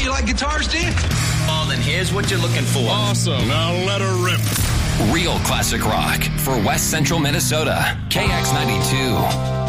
you like guitars, do you? Well, then here's what you're looking for. Awesome. Now let her rip. Real classic rock for West Central Minnesota. KX92.